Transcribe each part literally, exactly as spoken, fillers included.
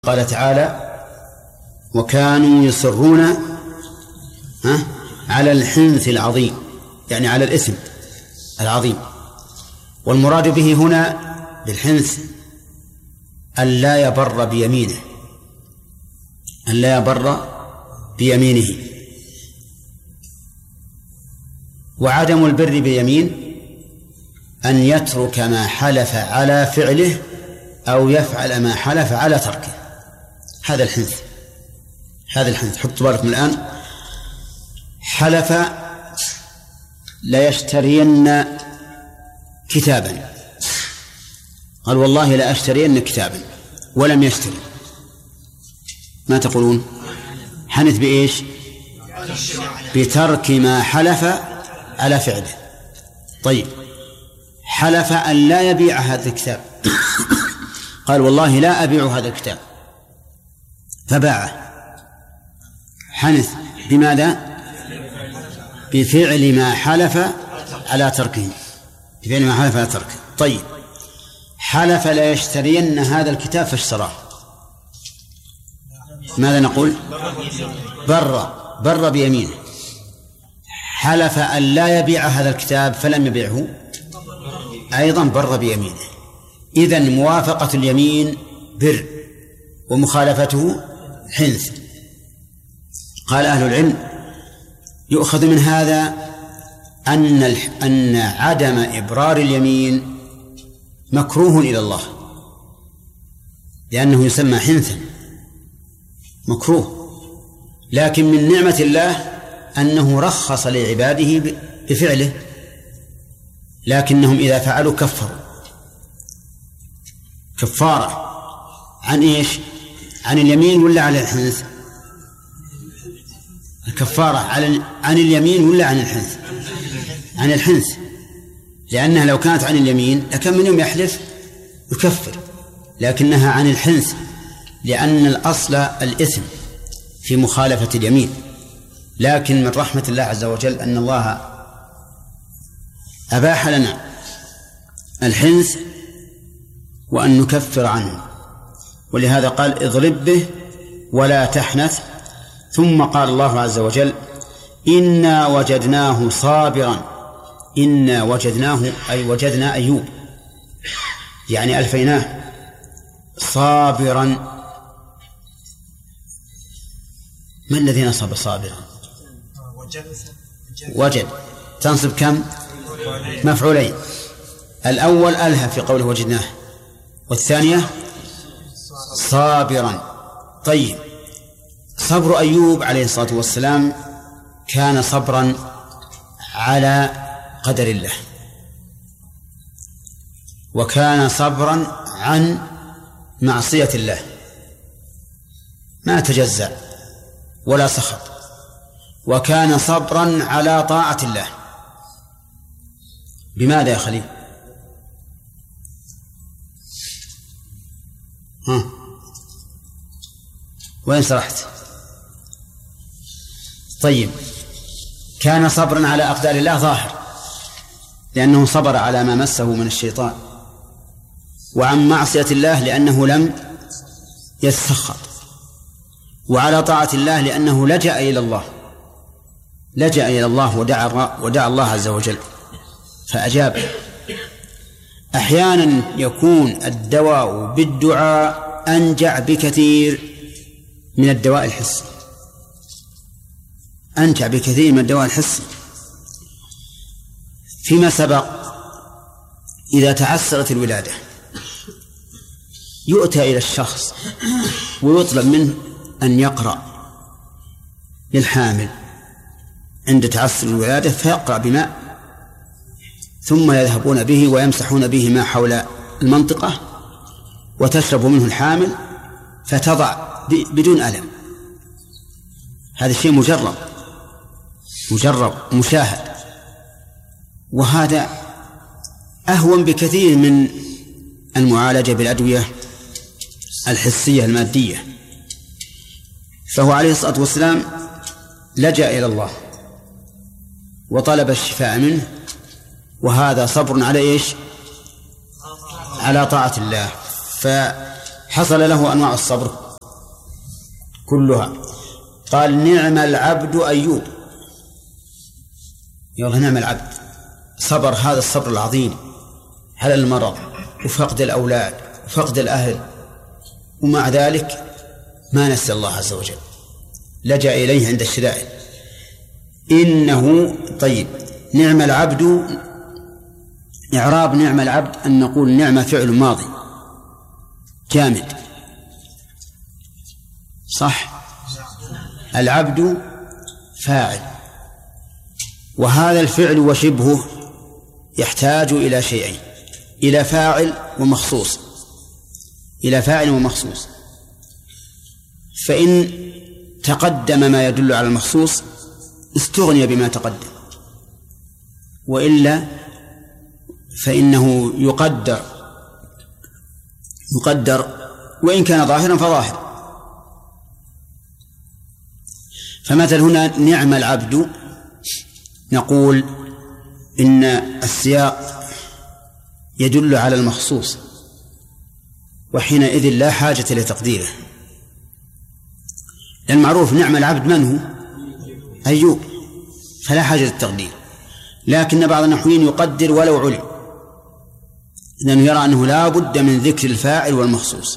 قال تعالى: وكانوا يصرون ها على الحنث العظيم، يعني على الإثم العظيم. والمراد به هنا بالحنث أن لا يبر بيمينه أن لا يبر بيمينه وعدم البر باليمين أن يترك ما حلف على فعله أو يفعل ما حلف على تركه. هذا الحنث هذا الحنث حطوا بالكم الآن. حلف لا يشترين كتابا، قال والله لا أشترين كتابا، ولم يشتري، ما تقولون؟ حنث بإيش؟ بترك ما حلف على فعله. طيب، حلف أن لا يبيع هذا الكتاب، قال والله لا أبيع هذا الكتاب فباعه. حنث بماذا؟ بفعل ما حلف على تركه بفعل ما حلف على تركه. طيب، حلف لا يشترين هذا الكتاب فاشتراه، ماذا نقول؟ بر بر بيمينه. حلف أن لا يبيع هذا الكتاب فلم يبيعه، أيضا بر بيمينه. إذن موافقة اليمين بر ومخالفته حنث. قال أهل العلم: يؤخذ من هذا أن أن عدم إبرار اليمين مكروه إلى الله، لأنه يسمى حنثا مكروه، لكن من نعمة الله أنه رخص لعباده بفعله، لكنهم إذا فعلوا كفروا كفارة عن إيش؟ عن اليمين ولا عن الحنث؟ الكفارة عن اليمين ولا عن الحنث؟ عن الحنث، لأنها لو كانت عن اليمين لكان من يوم يحلف يكفر، لكنها عن الحنث لأن الأصل الإثم في مخالفة اليمين. لكن من رحمة الله عز وجل أن الله أباح لنا الحنث وأن نكفر عنه، ولهذا قال: اضرب به ولا تحنث. ثم قال الله عز وجل: إنا وجدناه صابرا. إنا وجدناه أي وجدنا أيوب، يعني ألفيناه صابرا. ما الذي نصب صابرا؟ وجد تنصب كم؟ مفعولين. الأول ألها في قوله وجدناه، والثانية صابرا. طيب، صبر أيوب عليه الصلاة والسلام كان صبرا على قدر الله، وكان صبرا عن معصية الله، ما تجزع ولا سخط، وكان صبرا على طاعة الله. بماذا يا خليل؟ ها وين سرحت؟ طيب، كان صبرا على أقدار الله ظاهر، لأنه صبر على ما مسه من الشيطان، وعن معصية الله لأنه لم يسخط، وعلى طاعة الله لأنه لجأ إلى الله لجأ إلى الله ودعا, ودعا الله عز وجل فأجاب. أحيانا يكون الدواء بالدعاء أنجع بكثير من الدواء الحسي أنجع بكثير من الدواء الحسي. فيما سبق إذا تعسرت الولادة يؤتى إلى الشخص ويطلب منه أن يقرأ للحامل عند تعسر الولادة، فيقرأ بماء ثم يذهبون به ويمسحون به ما حول المنطقة وتشرب منه الحامل فتضع بدون ألم. هذا شيء مجرب مجرب مشاهد، وهذا أهون بكثير من المعالجة بالأدوية الحسية المادية. فهو عليه الصلاة والسلام لجأ إلى الله وطلب الشفاء منه، وهذا صبر على إيش؟ على طاعة الله. فحصل له أنواع الصبر كلها. قال نعم العبد أيوب، يلا نعم العبد، صبر هذا الصبر العظيم على المرض وفقد الأولاد وفقد الأهل، ومع ذلك ما نسى الله عز وجل، لجأ إليه عند الشدائد. إنه طيب نعم العبد، إعراب نعم العبد أن نقول نعم فعل ماضي جامد، صح؟ العبد فاعل، وهذا الفعل وشبهه يحتاج إلى شيئين، إلى فاعل ومخصوص، إلى فاعل ومخصوص. فإن تقدم ما يدل على المخصوص استغني بما تقدم، وإلا فإنه يقدر يقدر وإن كان ظاهرا فظاهر. فمثل هنا نعم العبد، نقول إن السياق يدل على المخصوص، وحينئذ لا حاجة لتقديره، لأن معروف نعم العبد من هو؟ أيوب، فلا حاجة للتقدير. لكن بعض النحويين يقدر ولو علم، لأنه يرى أنه لا بد من ذكر الفاعل والمخصوص،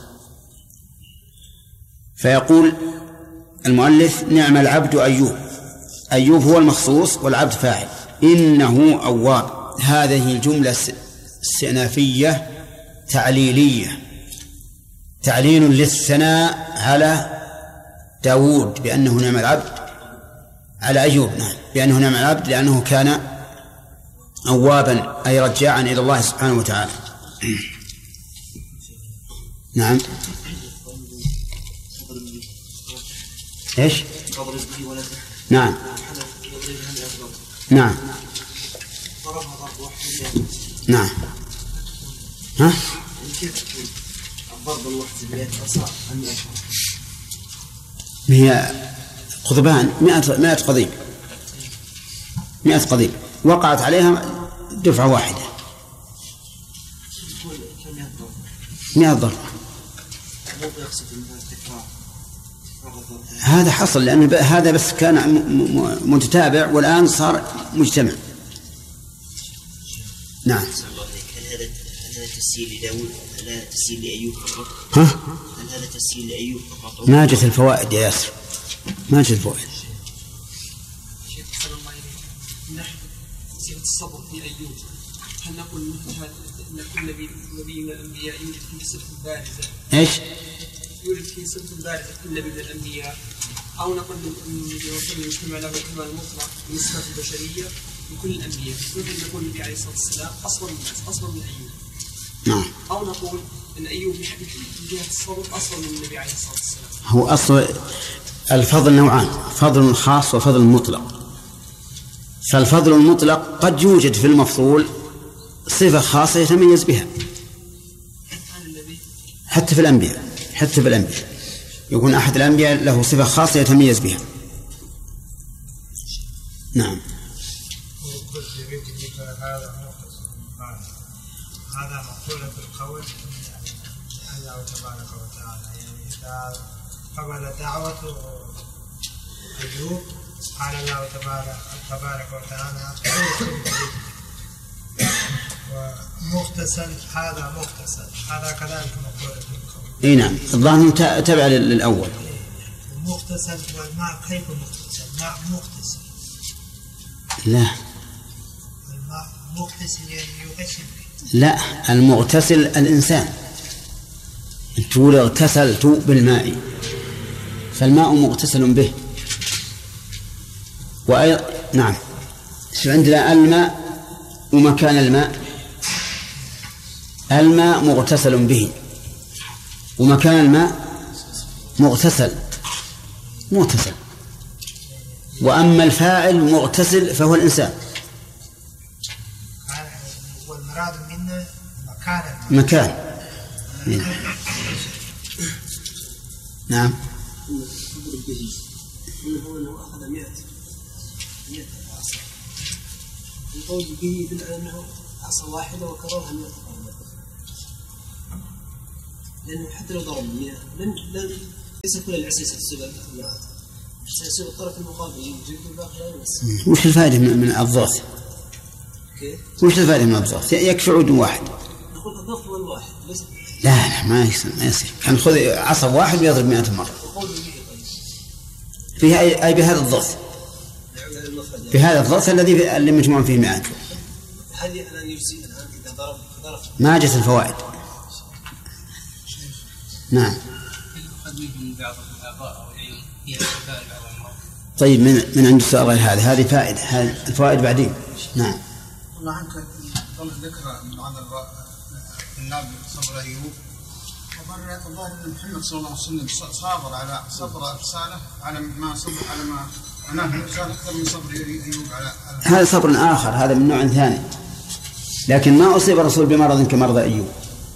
فيقول المؤلف نعم العبد أيوب، أيوب هو المخصوص والعبد فاعل. إنه أواب، هذه الجملة استئنافية تعليلية، تعليل للثناء على داود بأنه نعم العبد، على أيوب نعم بأنه نعم العبد، لأنه كان أوابا أي رجاعا إلى الله سبحانه وتعالى. نعم إيش؟ نعم نعم نعم ها؟ هي قضبان مئة مئة قضيب، مئة قضيب وقعت عليها دفعة واحدة، مئة ضربة. هذا حصل لأن هذا بس كان متتابع والآن صار مجتمع. نعم. هل هذا هل هذا تسجيل لداود؟ هل هذا تسجيل لأيوب فقط؟ ها؟ هل هذا تسجيل لأيوب فقط؟ ما جت الفوائد يا ياسر، ما جت الفوائد. شيخ صلى الله عليه وسلم نحن صيغة الصبر في أيوب، هل نقول مثل أن كل نبي نبي من الأنبياء يوجد فيه صفة بارزة؟ إيش؟ يوجد فيه صفة بارزة كل نبي من الأنبياء، أو نقول أن المجتمع له احتمال مطلق بالنسبة البشرية لكل الأنبياء، مثل نقول النبي عليه الصلاة والسلام أصبر من أصبر من أيوب. نعم. أو نقول أن أيوب من جهة الصبر أصبر من النبي عليه الصلاة والسلام. هو أصل الفضل نوعان، فضل خاص وفضل مطلق. فالفضل المطلق قد يوجد في المفضول صفة خاصة يتميز بها، حتى في الأنبياء، حتى في الأنبياء يكون أحد الأنبياء له صفة خاصة يتميز بها. نعم. هذا مقولة بالقول الله تبارك وتعالى، يعني إذا قبل دعوة أيوب قال الله تبارك وتعالى ومغتسل، هذا مغتسل، هذا كذلك مقولة بالقول. اي نعم، الظاهر تابع للأول. مغتسل والماء كيف مغتسل؟ ماء مغتسل. لا. الماء مغتسل يعني يغسل. لا، المغتسل الإنسان، تقول اغتسلت بالماء، فالماء مغتسل به. وأيضا نعم، عندنا الماء ومكان الماء، الماء مغتسل به ومكان الماء مغتسل مغتسل. وأما الفاعل مغتسل فهو الإنسان. والمراد منه مكان مكان. نعم. هو أنه أخذ مئة مئة عصا، القول به يدل على أنه عصا واحدة وكررها مئة مرة، لأنه حتى لو ضرب مئة لن لن ليس كل العسيسة تصيب الأمهات، تصيب الطرف المقابل يوجد والباقي لا يمس. وش الفائدة من الضغط؟ كيف؟ وش الفائدة من الضغط؟ يكفي عود واحد. نقول الضغط هو الواحد ليس. لا لا ما يصير ما يصير، كان خذ عصب واحد ويضرب مئة مرة. فيها أي, أي بهذا الضغط. بهذا الضغط الذي اللي مجموع فيه مئات. هل الآن يجزي الآن إذا ضرب ضرب؟ ما جت الفوائد. نعم. طيب من من عند السؤال غير هذا هذه فائدة، هذه الفوائد بعدين. نعم. الله عنك ذكر عن النبي صبر أيوب، ومر الظاهر أن محمد صلى الله عليه وسلم صابر على صبر الرسالة على ما صبر على ما أناه الرسالة أكثر من صبر أيوب على هذا صبر آخر، هذا من نوع ثاني، لكن ما أصيب الرسول بمرض كمرض أيوب،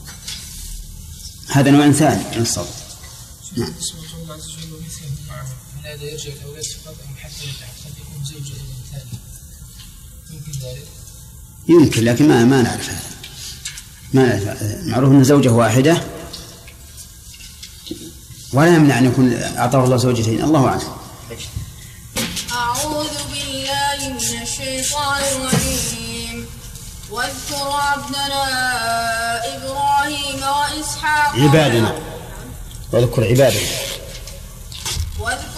هذا نوع ثاني من الصبر. نعم. هذا يرجع الأولاد فقط أم حتى قد يكون زوجة ثاني يمكن ذلك؟ يمكن لكن ما ما نعرف هذا، ما نعرف. معروف أن زوجة واحدة ولا يمنع أن يكون أعطاه الله زوجتين، الله أعلم. أعوذ بالله من الشيطان الرجيم. واذكر عبدنا إبراهيم وإسحاق عبادنا، واذكر عبادنا